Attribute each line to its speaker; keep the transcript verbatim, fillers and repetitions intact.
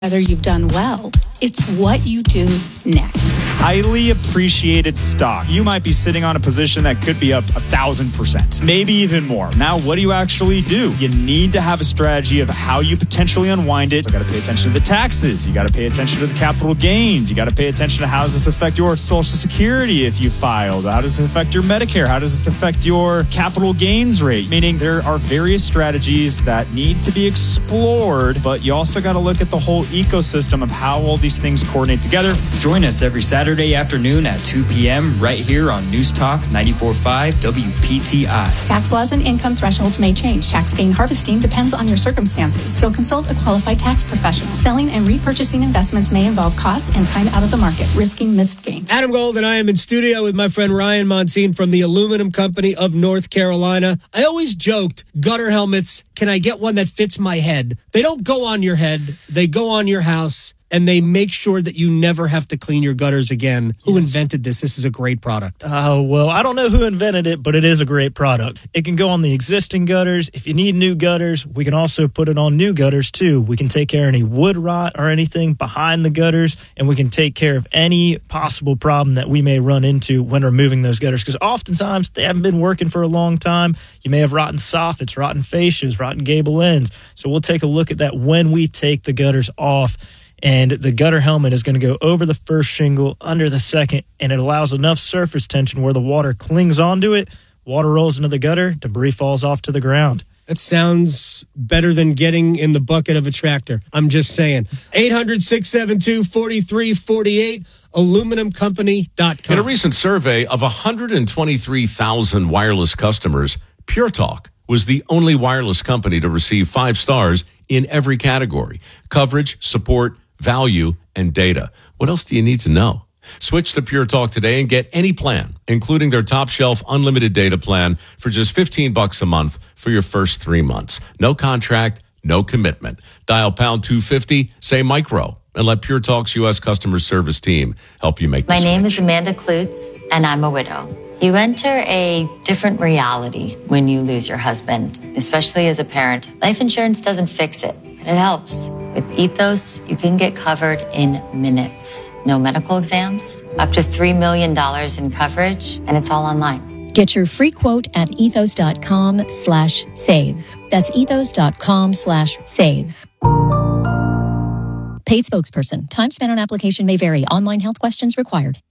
Speaker 1: Whether you've done well, it's what you do next.
Speaker 2: Highly appreciated stock. You might be sitting on a position that could be up a thousand percent, maybe even more. Now, what do you actually do? You need to have a strategy of how you potentially unwind it. You got to pay attention to the taxes. You got to pay attention to the capital gains. You got to pay attention to how does this affect your Social Security if you filed? How does this affect your Medicare? How does this affect your capital gains rate? Meaning there are various strategies that need to be explored, but you also got to look at the whole ecosystem of how all these things coordinate together.
Speaker 3: Join us every Saturday afternoon at two p.m. right here on News Talk ninety-four point five W P T I.
Speaker 1: Tax laws and income thresholds may change. Tax gain harvesting depends on your circumstances, so consult a qualified tax professional. Selling and repurchasing investments may involve costs and time out of the market, risking missed gains.
Speaker 4: Adam Gold and I am in studio with my friend Ryan Monsine from the Aluminum Company of North Carolina. I always joked, gutter helmets, can I get one that fits my head? They don't go on your head, they go on your house, and they make sure that you never have to clean your gutters again. Who yes. invented this? This is a great product.
Speaker 5: Oh, uh, well, I don't know who invented it, but it is a great product. It can go on the existing gutters. If you need new gutters, we can also put it on new gutters, too. We can take care of any wood rot or anything behind the gutters, and we can take care of any possible problem that we may run into when removing those gutters, because oftentimes they haven't been working for a long time. You may have rotten soffits, rotten fascias, rotten gable ends. So we'll take a look at that when we take the gutters off. And the gutter helmet is going to go over the first shingle, under the second, and it allows enough surface tension where the water clings onto it, water rolls into the gutter, debris falls off to the ground.
Speaker 4: That sounds better than getting in the bucket of a tractor. I'm just saying. eight hundred, six seven two, four three four eight, aluminum company dot com.
Speaker 6: In a recent survey of one hundred twenty-three thousand wireless customers, Pure Talk was the only wireless company to receive five stars in every category: coverage, support, value, and data. What else do you need to know? Switch to Pure Talk today and get any plan, including their top shelf unlimited data plan for just fifteen bucks a month for your first three months. No contract, no commitment. Dial pound two fifty, say micro, and let Pure Talk's U S customer service team help you make the
Speaker 7: My
Speaker 6: switch.
Speaker 7: name is Amanda Klutz, and I'm a widow. You enter a different reality when you lose your husband, especially as a parent. Life insurance doesn't fix it, but it helps. With Ethos, you can get covered in minutes. No medical exams, up to three million dollars in coverage, and it's all online.
Speaker 8: Get your free quote at ethos.com slash save. That's ethos.com slash save. Paid spokesperson. Time spent on application may vary. Online health questions required.